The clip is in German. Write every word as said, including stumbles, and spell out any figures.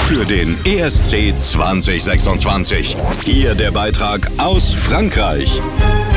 für den E S C zwanzig sechsundzwanzig. Hier der Beitrag aus Frankreich.